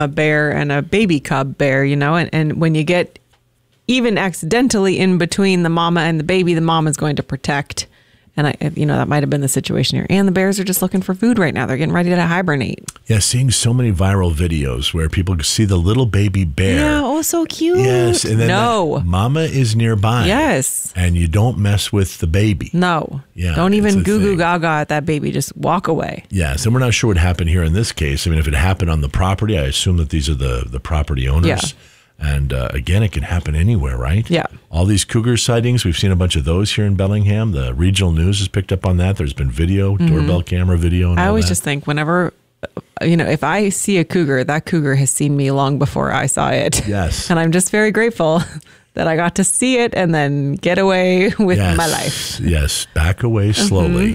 a bear and a baby cub bear, and when you get even accidentally in between the mama and the baby, the mom is going to protect. And that might have been the situation here. And the bears are just looking for food right now. They're getting ready to hibernate. Yeah, seeing so many viral videos where people can see the little baby bear. Yeah, oh, so cute. Yes, and then mama is nearby. Yes. And you don't mess with the baby. No. Yeah, don't even goo gaga at that baby. Just walk away. Yes, and we're not sure what happened here in this case. I mean, if it happened on the property, I assume that these are the property owners. Yeah. And again, it can happen anywhere, right? Yeah. All these cougar sightings, we've seen a bunch of those here in Bellingham. The regional news has picked up on that. There's been video, doorbell camera video. And I always just think whenever, if I see a cougar, that cougar has seen me long before I saw it. Yes. And I'm just very grateful that I got to see it and then get away with my life. Yes. Back away slowly.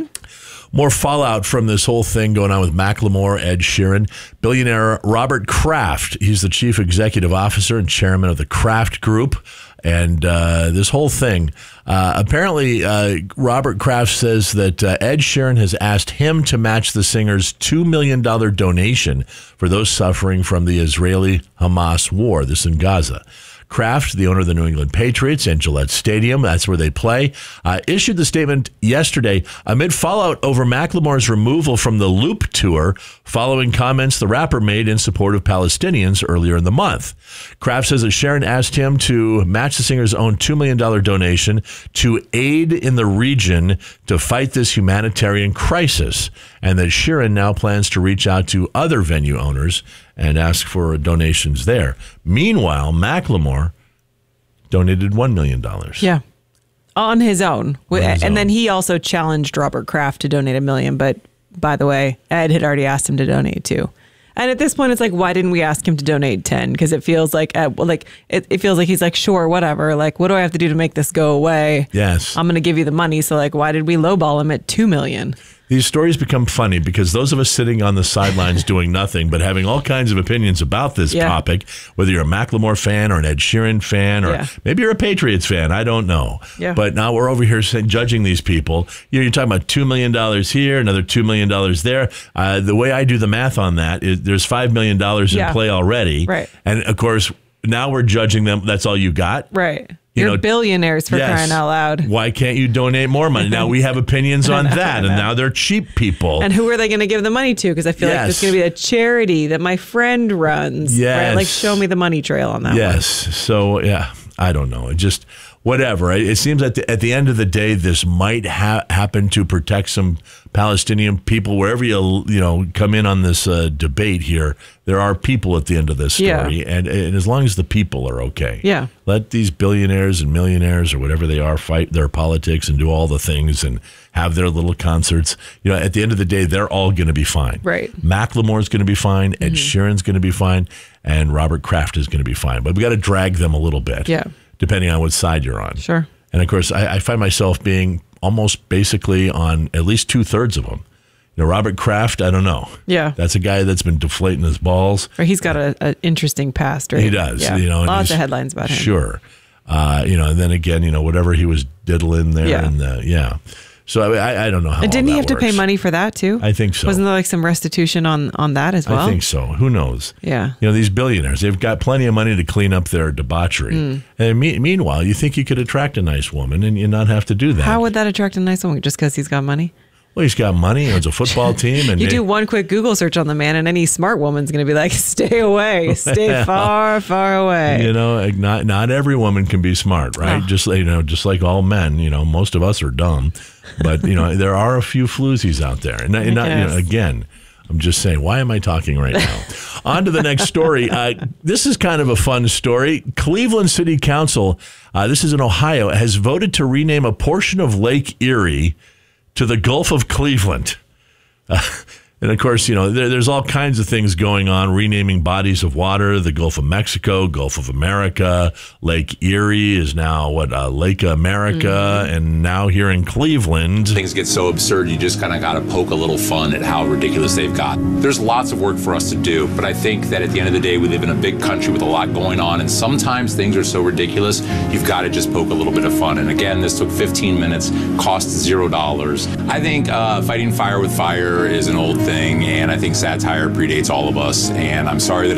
More fallout from this whole thing going on with Macklemore, Ed Sheeran. Billionaire Robert Kraft, he's the chief executive officer and chairman of the Kraft Group. And this whole thing, apparently Robert Kraft says that Ed Sheeran has asked him to match the singer's $2 million donation for those suffering from the Israeli-Hamas war, this in Gaza. Kraft, the owner of the New England Patriots and Gillette Stadium, that's where they play, issued the statement yesterday amid fallout over Macklemore's removal from the Loop Tour following comments the rapper made in support of Palestinians earlier in the month. Kraft says that Sheeran asked him to match the singer's own $2 million donation to aid in the region to fight this humanitarian crisis, and that Sheeran now plans to reach out to other venue owners and ask for donations there. Meanwhile, Macklemore donated $1 million. Yeah, on his own. And then he also challenged Robert Kraft to donate $1 million. But by the way, Ed had already asked him to donate too. And at this point, it's like, why didn't we ask him to donate 10? Because it feels like, it feels like he's like, sure, whatever. Like, what do I have to do to make this go away? Yes, I'm going to give you the money. So like, why did we lowball him at $2 million? These stories become funny because those of us sitting on the sidelines doing nothing but having all kinds of opinions about this topic, whether you're a Macklemore fan or an Ed Sheeran fan or maybe you're a Patriots fan, I don't know. Yeah. But now we're over here judging these people. You're talking about $2 million here, another $2 million there. The way I do the math on that is there's $5 million in play already. Right. And of course, now we're judging them. That's all you got. Right. You're billionaires for crying out loud. Why can't you donate more money? Now we have opinions on that, and now they're cheap people. And who are they going to give the money to? Because I feel like there's going to be a charity that my friend runs. Yes. Right? Like, show me the money trail on that one. Yes. So, I don't know. It just, whatever. It seems that at the end of the day, this might happen to protect some Palestinian people. Wherever you come in on this debate here, there are people at the end of this story, and as long as the people are okay, let these billionaires and millionaires or whatever they are fight their politics and do all the things and have their little concerts. At the end of the day, they're all going to be fine. Right. Macklemore's going to be fine. Ed Sheeran's going to be fine, and Robert Kraft is going to be fine. But we got to drag them a little bit, depending on what side you're on. Sure. And of course, I find myself being almost basically on at least 2/3 of them. Robert Kraft, I don't know. Yeah. That's a guy that's been deflating his balls. Or he's got an interesting past, right? He does. Yeah. Lots of headlines about him. Sure. And then again, whatever he was diddling there. Yeah. And so I don't know how. And didn't he have works. to pay money for that too? I think so. Wasn't there like some restitution on that as well? I think so. Who knows? Yeah. These billionaires, they've got plenty of money to clean up their debauchery. And meanwhile, you think you could attract a nice woman and you not have to do that. How would that attract a nice woman? Just because he's got money? Well, he's got money. He owns a football team. And you do one quick Google search on the man, and any smart woman's going to be like, "Stay away, stay far, far away." Not every woman can be smart, right? Oh. Just like all men. Most of us are dumb, but there are a few floozies out there, and again. I'm just saying, why am I talking right now? On to the next story. This is kind of a fun story. Cleveland City Council, this is in Ohio, has voted to rename a portion of Lake Erie to the Gulf of Cleveland. And of course, there's all kinds of things going on, renaming bodies of water, the Gulf of Mexico, Gulf of America, Lake Erie is now Lake America, and now here in Cleveland. Things get so absurd, you just kind of got to poke a little fun at how ridiculous they've got. There's lots of work for us to do, but I think that at the end of the day, we live in a big country with a lot going on, and sometimes things are so ridiculous, you've got to just poke a little bit of fun. And again, this took 15 minutes, cost $0. I think fighting fire with fire is an old thing, and I think satire predates all of us, and I'm sorry that